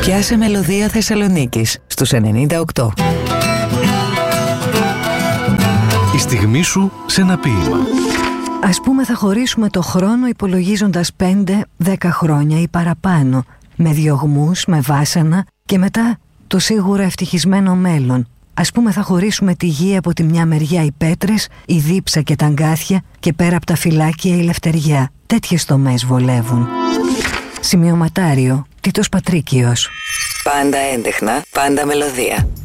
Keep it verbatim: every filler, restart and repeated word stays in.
Πιάσε μελωδία Θεσσαλονίκης στους ενενήντα οκτώ. Η στιγμή σου σε ένα ποίημα. Ας πούμε θα χωρίσουμε το χρόνο υπολογίζοντας πέντε δέκα χρόνια ή παραπάνω, με διωγμούς, με βάσανα και μετά το σίγουρα ευτυχισμένο μέλλον. Ας πούμε θα χωρίσουμε τη γη από τη μια μεριά οι πέτρες, η δίψα και τα αγκάθια και πέρα από τα φυλάκια η λευτεριά. Τέτοιες τομές βολεύουν. Σημειωματάριο Τίτος Πατρίκιος. Πάντα έντεχνα, πάντα μελωδία.